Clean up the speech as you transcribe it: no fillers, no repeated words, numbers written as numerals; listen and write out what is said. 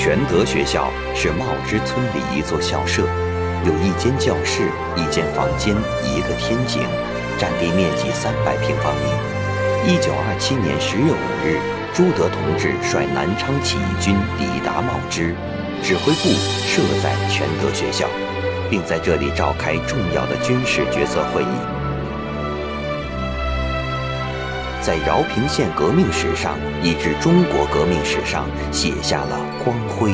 全德学校是茂芝村里一座校舍，有一间教室、一间房间、一个天井，占地面积300平方米。1927年10月5日，朱德同志率南昌起义军抵达茂芝，指挥部设在全德学校，并在这里召开重要的军事决策会议。在饶平县革命史上，以至中国革命史上，写下了光辉